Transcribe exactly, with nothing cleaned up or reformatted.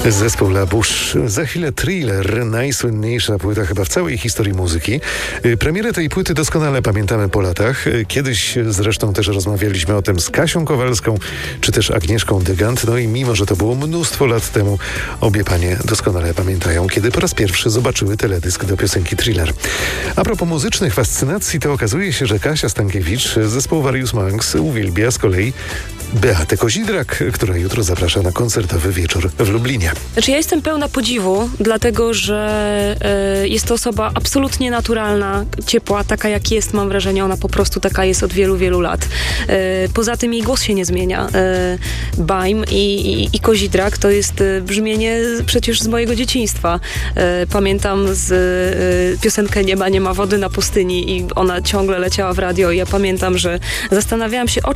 Zespół La Bouche. Za chwilę Thriller, najsłynniejsza płyta chyba w całej historii muzyki. Premierę tej płyty doskonale pamiętamy po latach. Kiedyś zresztą też rozmawialiśmy o tym z Kasią Kowalską, czy też Agnieszką Dygant. No i mimo, że to było mnóstwo lat temu, obie panie doskonale pamiętają, kiedy po raz pierwszy zobaczyły teledysk do piosenki Thriller. A propos muzycznych fascynacji, to okazuje się, że Kasia Stankiewicz z zespołu Various Monks uwielbia z kolei Beatę Kozidrak, która jutro zaprasza na koncertowy wieczór w Lublinie. Znaczy ja jestem pełna podziwu, dlatego że y, jest to osoba absolutnie naturalna, ciepła, taka jak jest, mam wrażenie, ona po prostu taka jest od wielu, wielu lat. Y, poza tym jej głos się nie zmienia. Y, Baim i, i, i Kozidrak to jest y, brzmienie przecież z mojego dzieciństwa. Y, pamiętam z y, piosenkę Nie ma, nie ma wody na pustyni i ona ciągle leciała w radio i ja pamiętam, że zastanawiałam się, o